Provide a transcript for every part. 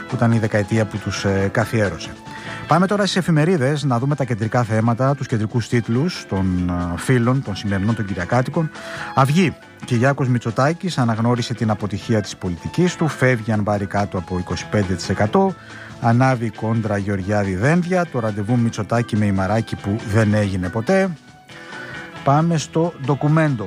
που ήταν η δεκαετία που τους καθιέρωσε. Πάμε τώρα στις εφημερίδες να δούμε τα κεντρικά θέματα, τους κεντρικούς τίτλους των φίλων, των σημερινών των Κυριακάτικων. Αυγή. Κυριάκος Μητσοτάκης αναγνώρισε την αποτυχία της πολιτικής του, φεύγει αν πάρει κάτω από 25%. Ανάβει κόντρα Γεωργιάδη Δένδια, το ραντεβού Μητσοτάκη με Ημαράκη που δεν έγινε ποτέ. Πάμε στο ντοκουμέντο.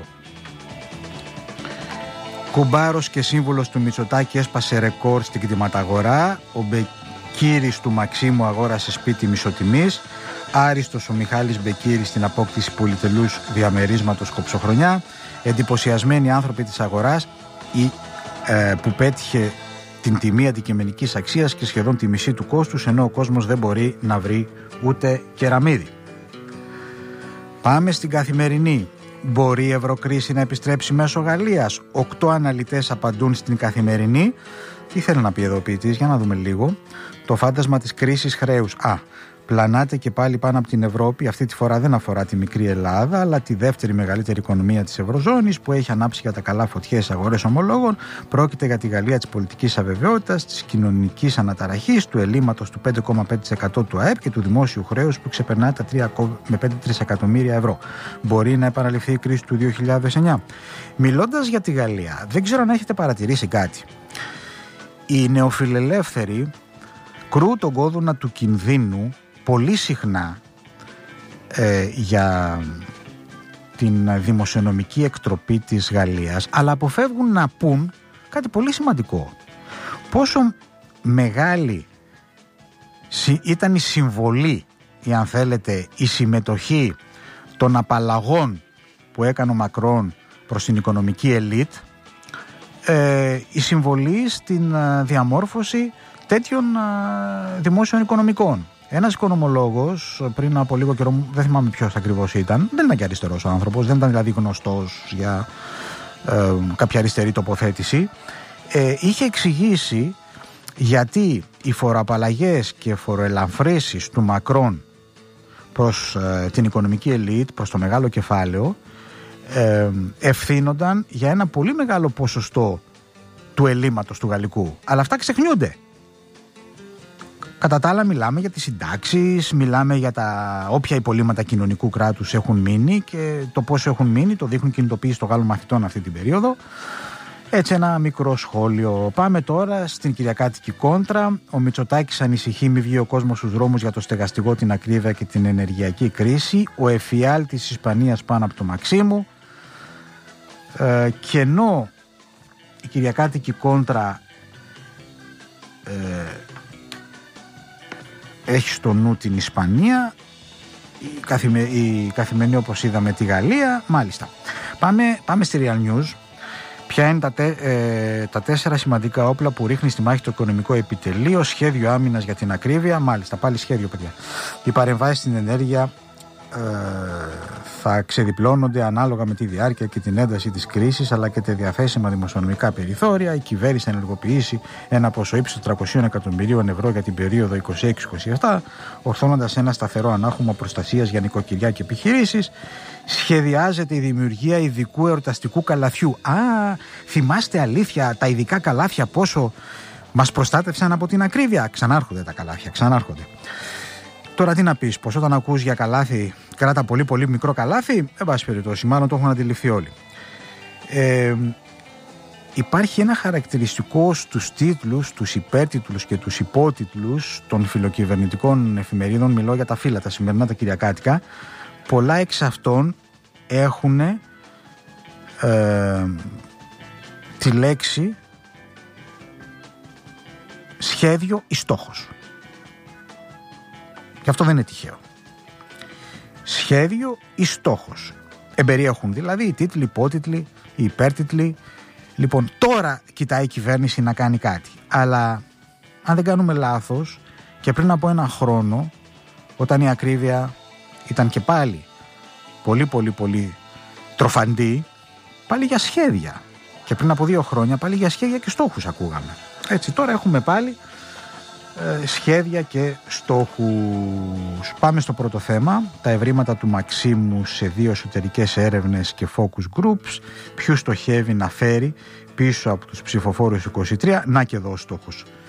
Κουμπάρος και σύμβουλος του Μητσοτάκη έσπασε ρεκόρ στην κτηματαγορά. Ο Μπεκύρης του Μαξίμου αγόρασε σπίτι μισοτιμής. Άριστος ο Μιχάλης Μπεκύρης στην απόκτηση πολυτελούς διαμερίσματος Κοψοχρονιά. Εντυπωσιασμένοι άνθρωποι της αγοράς που πέτυχε την τιμή αντικειμενικής αξίας και σχεδόν τη μισή του κόστους, ενώ ο κόσμος δεν μπορεί να βρει ούτε κεραμίδι. Πάμε στην Καθημερινή. Μπορεί η ευρωκρίση να επιστρέψει μέσω Γαλλίας? 8 αναλυτές απαντούν στην Καθημερινή. Τι θέλει να πει εδώ ο ποιητής, για να δούμε λίγο. Το φάντασμα της κρίσης χρέους. Πλανάται και πάλι πάνω από την Ευρώπη. Αυτή τη φορά δεν αφορά τη μικρή Ελλάδα, αλλά τη δεύτερη μεγαλύτερη οικονομία της Ευρωζώνης, που έχει ανάψει για τα καλά φωτιές αγορές ομολόγων. Πρόκειται για τη Γαλλία της πολιτικής αβεβαιότητας, της κοινωνικής αναταραχής, του ελλείμματος του 5,5% του ΑΕΠ και του δημόσιου χρέους που ξεπερνά τα 3,5 τρισεκατομμύρια ευρώ. Μπορεί να επαναληφθεί η κρίση του 2009. Μιλώντας για τη Γαλλία, δεν ξέρω αν έχετε παρατηρήσει κάτι. Οι νεοφιλελεύθεροι κρούν τον κόδωνα του κινδύνου πολύ συχνά για την δημοσιονομική εκτροπή της Γαλλίας, αλλά αποφεύγουν να πούν κάτι πολύ σημαντικό. Πόσο μεγάλη ήταν η συμβολή ή αν θέλετε η συμμετοχή των απαλλαγών που έκανε ο Μακρόν προς την οικονομική ελίτ, η συμβολή στην διαμόρφωση τέτοιων δημόσιων οικονομικών. Ένας οικονομολόγος πριν από λίγο καιρό, δεν θυμάμαι ποιος ακριβώς ήταν, δεν ήταν και αριστερός ο άνθρωπος, δεν ήταν δηλαδή γνωστός για κάποια αριστερή τοποθέτηση, είχε εξηγήσει γιατί οι φοροαπαλλαγές και φοροελαφρύνσεις του Μακρόν προς την οικονομική ελίτ, προς το μεγάλο κεφάλαιο, ευθύνονταν για ένα πολύ μεγάλο ποσοστό του ελλείμματος του γαλλικού. Αλλά αυτά ξεχνιούνται. Κατά τα άλλα μιλάμε για τις συντάξεις, μιλάμε για τα όποια υπολείμματα κοινωνικού κράτους έχουν μείνει και το πόσο έχουν μείνει το δείχνουν κινητοποίηση των Γάλλων μαθητών αυτή την περίοδο. Έτσι ένα μικρό σχόλιο. Πάμε τώρα στην Κυριακάτικη κόντρα. Ο Μητσοτάκης ανησυχεί μη βγει ο κόσμος στους δρόμους για το στεγαστικό, την ακρίβεια και την ενεργειακή κρίση. Ο εφιάλτης της Ισπανίας πάνω από το Μαξίμου. Και ενώ η Κυριακάτικη κόντρα έχει στο νου την Ισπανία, η Καθημερινή όπως είδαμε τη Γαλλία, μάλιστα. Πάμε στη Real News. Ποια είναι τα 4 σημαντικά όπλα που ρίχνει στη μάχη το οικονομικό επιτελείο, σχέδιο άμυνας για την ακρίβεια, μάλιστα πάλι σχέδιο παιδιά. Οι παρεμβάσεις στην ενέργεια θα ξεδιπλώνονται ανάλογα με τη διάρκεια και την ένταση της κρίσης, αλλά και τα διαθέσιμα δημοσιονομικά περιθώρια. Η κυβέρνηση θα ενεργοποιήσει ένα ποσό ύψους 300 εκατομμυρίων ευρώ για την περίοδο 26-27, ορθώνοντας ένα σταθερό ανάχωμα προστασίας για νοικοκυριά και επιχειρήσεις. Σχεδιάζεται η δημιουργία ειδικού εορταστικού καλαθιού. Θυμάστε αλήθεια τα ειδικά καλάθια πόσο μας προστάτευσαν από την ακρίβεια? Ξανάρχονται τα καλάθια, ξανάρχονται. Τώρα τι να πεις, πως όταν ακούς για καλάθι κράτα πολύ πολύ μικρό καλάθι, εν πάση περιπτώσει, μάλλον το έχουν αντιληφθεί όλοι. Υπάρχει ένα χαρακτηριστικό στους τίτλους, τους υπέρτιτλους και τους υπότιτλους των φιλοκυβερνητικών εφημερίδων, μιλώ για τα φύλλα, τα σημερινά, τα κυριακάτικα, πολλά εξ αυτών έχουν τη λέξη σχέδιο ή στόχος. Και αυτό δεν είναι τυχαίο. Σχέδιο ή στόχος. Εμπεριέχουν δηλαδή οι τίτλοι, οι υπότιτλοι, οι υπέρτιτλοι. Λοιπόν, τώρα κοιτάει η κυβέρνηση να κάνει κάτι. Αλλά αν δεν κάνουμε λάθος, και πριν από ένα χρόνο, όταν η ακρίβεια ήταν και πάλι πολύ τροφαντή, πάλι για σχέδια. Και πριν από 2 χρόνια πάλι για σχέδια και στόχους ακούγαμε. Έτσι, τώρα έχουμε πάλι σχέδια και στόχους. Πάμε στο πρώτο θέμα. Τα ευρήματα του Μαξίμου σε 2 εσωτερικές έρευνες και focus groups. Ποιους στοχεύει να φέρει πίσω από τους ψηφοφόρους 23. Να και εδώ ο στόχος.